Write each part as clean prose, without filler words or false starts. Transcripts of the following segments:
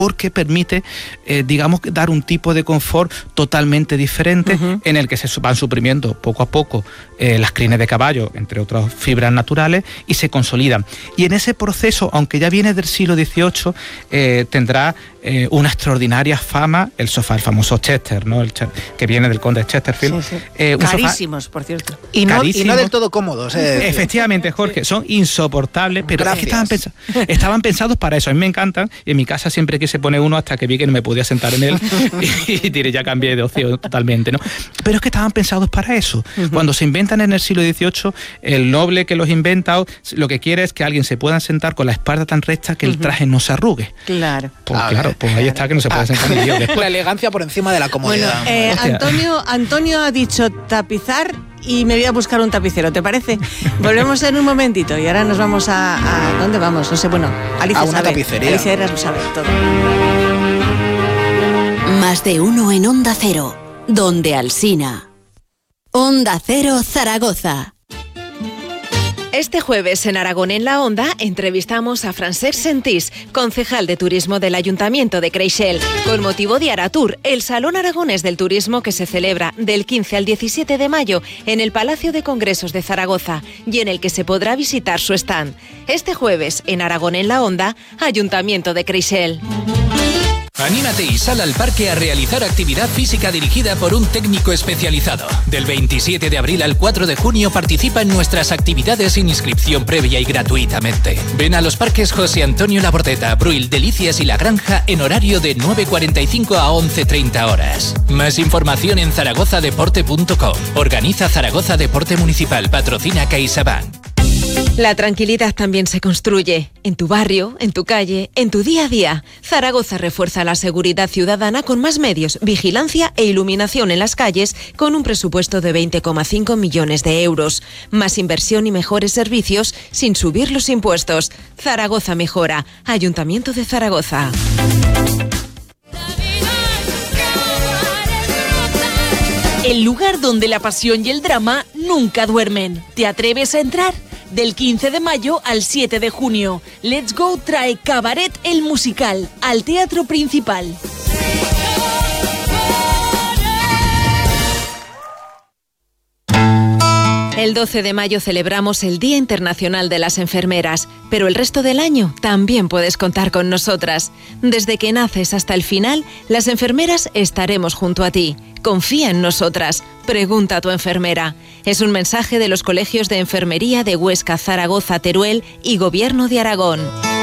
porque permite, digamos, dar un tipo de confort totalmente diferente, en el que se van suprimiendo poco a poco las crines de caballo, entre otras fibras naturales, y se consolidan. Y en ese proceso, aunque ya viene del siglo XVIII, tendrá una extraordinaria fama el sofá, el famoso Chester, ¿no? Que viene del conde Chesterfield. Sí, sí. Carísimos, por cierto. Y no del todo cómodos. Efectivamente, Jorge, son insoportables, pero es que estaban pensados para eso. A mí me encantan, y en mi casa siempre quise poner uno hasta que vi que no me podía sentar en él y ya cambié de ocio totalmente, ¿no? Pero es que estaban pensados para eso. Cuando se inventan en el siglo XVIII, el noble que los inventa lo que quiere es que alguien se pueda sentar con la espalda tan recta que el traje no se arrugue. Claro. Pues ahí está, que no se puede sentar ni yo después. La elegancia por encima de la comodidad. Bueno, Antonio ha dicho tapizar y me voy a buscar un tapicero, ¿te parece? Volvemos en un momentito y ahora nos vamos a ¿dónde vamos? No sé, bueno, Alicia a una sabe. tapicería. Alicia Eras lo sabe todo. Más de uno en Onda Cero, donde Alsina. Onda Cero Zaragoza. Este jueves en Aragón en la Onda entrevistamos a Francesc Sentís, concejal de turismo del Ayuntamiento de Creixell, con motivo de Aratur, el Salón Aragonés del Turismo que se celebra del 15 al 17 de mayo en el Palacio de Congresos de Zaragoza y en el que se podrá visitar su stand. Este jueves en Aragón en la Onda, Ayuntamiento de Creixell. Anímate y sal al parque a realizar actividad física dirigida por un técnico especializado. Del 27 de abril al 4 de junio participa en nuestras actividades sin inscripción previa y gratuitamente. Ven a los parques José Antonio Labordeta, Bruil, Delicias y La Granja en horario de 9:45 a 11:30 horas. Más información en zaragozadeporte.com. Organiza Zaragoza Deporte Municipal. Patrocina CaixaBank. La tranquilidad también se construye en tu barrio, en tu calle, en tu día a día. Zaragoza refuerza la seguridad ciudadana con más medios, vigilancia e iluminación en las calles con un presupuesto de 20,5 millones de euros. Más inversión y mejores servicios sin subir los impuestos. Zaragoza mejora. Ayuntamiento de Zaragoza. El lugar donde la pasión y el drama nunca duermen. ¿Te atreves a entrar? Del 15 de mayo al 7 de junio, Let's Go trae Cabaret el musical al Teatro Principal. El 12 de mayo celebramos el Día Internacional de las Enfermeras, pero el resto del año también puedes contar con nosotras. Desde que naces hasta el final, las enfermeras estaremos junto a ti. Confía en nosotras. Pregunta a tu enfermera. Es un mensaje de los colegios de enfermería de Huesca, Zaragoza, Teruel y Gobierno de Aragón.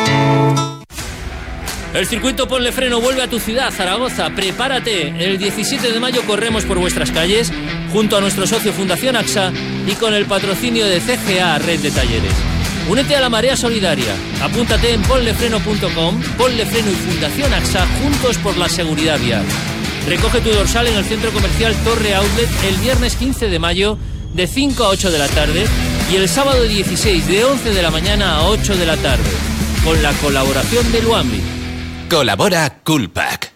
El circuito Ponle Freno vuelve a tu ciudad, Zaragoza. Prepárate. El 17 de mayo corremos por vuestras calles junto a nuestro socio Fundación AXA y con el patrocinio de CGA Red de Talleres. Únete a la marea solidaria. Apúntate en ponlefreno.com. Ponle Freno y Fundación AXA juntos por la seguridad vial. Recoge tu dorsal en el Centro Comercial Torre Outlet el viernes 15 de mayo de 5 a 8 de la tarde y el sábado 16 de 11 de la mañana a 8 de la tarde, con la colaboración de Luambi. Colabora Coolpack.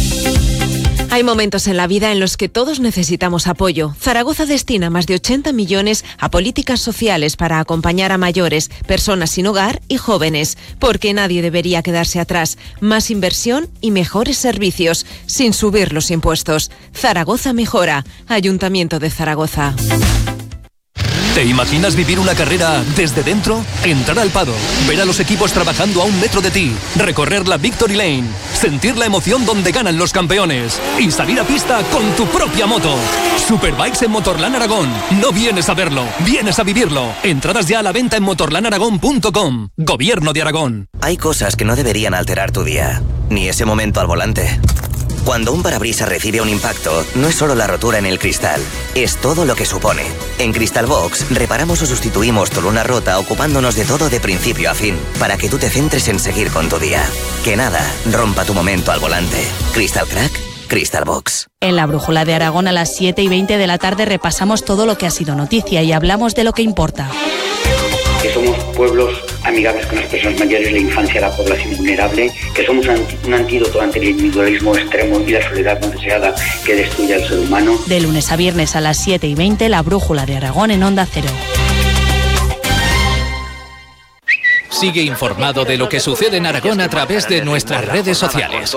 Hay momentos en la vida en los que todos necesitamos apoyo. Zaragoza destina más de 80 millones a políticas sociales para acompañar a mayores, personas sin hogar y jóvenes, porque nadie debería quedarse atrás. Más inversión y mejores servicios, sin subir los impuestos. Zaragoza mejora. Ayuntamiento de Zaragoza. ¿Te imaginas vivir una carrera desde dentro? Entrar al paddock, ver a los equipos trabajando a un metro de ti, recorrer la Victory Lane, sentir la emoción donde ganan los campeones y salir a pista con tu propia moto. Superbikes en Motorland Aragón. No vienes a verlo, vienes a vivirlo. Entradas ya a la venta en motorlandaragón.com. Gobierno de Aragón. Hay cosas que no deberían alterar tu día, ni ese momento al volante. Cuando un parabrisas recibe un impacto, no es solo la rotura en el cristal, es todo lo que supone. En Crystal Box reparamos o sustituimos tu luna rota ocupándonos de todo de principio a fin, para que tú te centres en seguir con tu día. Que nada rompa tu momento al volante. Crystal Crack, Crystal Box. En la Brújula de Aragón a las 7:20 de la tarde repasamos todo lo que ha sido noticia y hablamos de lo que importa. Que somos pueblos amigables con las personas mayores, la infancia, la población vulnerable, que somos un antídoto ante el individualismo extremo y la soledad no deseada que destruye al ser humano. De lunes a viernes a las 7:20, la Brújula de Aragón en Onda Cero. Sigue informado de lo que sucede en Aragón a través de nuestras redes sociales.